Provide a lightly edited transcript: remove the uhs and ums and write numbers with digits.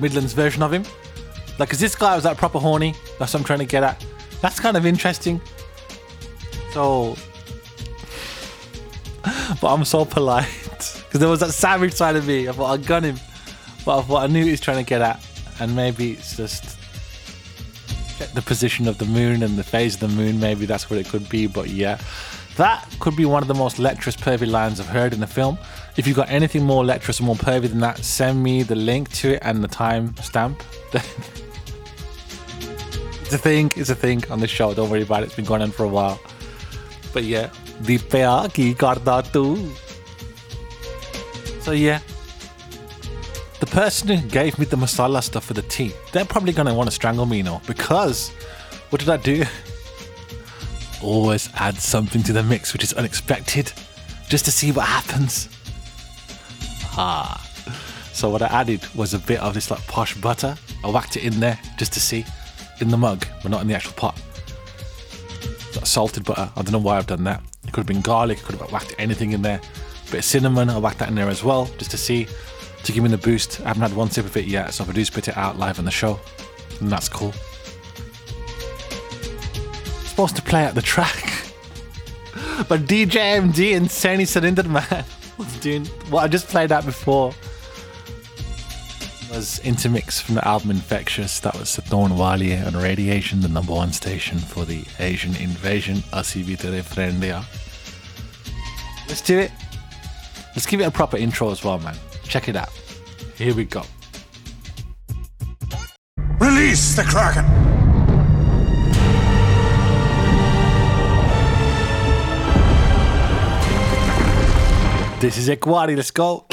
Midlands version of him. Like, because this guy was like proper horny. That's what I'm trying to get at. That's kind of interesting. So, but I'm so polite because there was that savage side of me. I thought I'd gun him, but I thought I knew what he's trying to get at, and maybe it's just check the position of the moon and the phase of the moon. Maybe that's what it could be. But yeah, that could be one of the most lecherous, pervy lines I've heard in the film. If you've got anything more lecherous and more pervy than that, send me the link to it and the time stamp. It's a thing on the show. Don't worry about it. It's been going on for a while. But yeah, Deepya ki karda tu. So yeah, the person who gave me the masala stuff for the tea, they're probably going to want to strangle me, because what did I do? Always add something to the mix which is unexpected, just to see what happens. So what I added was a bit of this like posh butter. I whacked it in there just to see, in the mug, but not in the actual pot. Salted butter. I don't know why I've done that. It could have been garlic. I could have whacked anything in there. A bit of cinnamon. I whacked that in there as well, just to see, to give me the boost. I haven't had one sip of it yet, so if I do spit it out live on the show, then that's cool. I'm supposed to play out the track, but DJ MD and Sani Surinder Man was doing what I just played out before. Was Intermix from the album Infectious. That was Saton Wali on Radiation, the #1 station for the Asian invasion. Asi bhi tere friend ya. Let's do it. Let's give it a proper intro as well, man. Check it out. Here we go. Release the Kraken! This is Ekwari. Let's go.